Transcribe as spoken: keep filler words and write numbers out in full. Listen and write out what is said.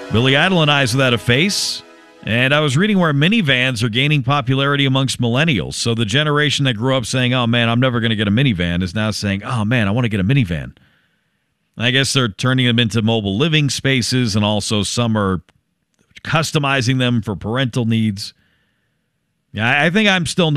Billy Idol and Eyes Without a Face. And I was reading where minivans are gaining popularity amongst millennials. So the generation that grew up saying, oh, man, I'm never going to get a minivan is now saying, oh, man, I want to get a minivan. I guess they're turning them into mobile living spaces, and also some are customizing them for parental needs. Yeah, I think I'm still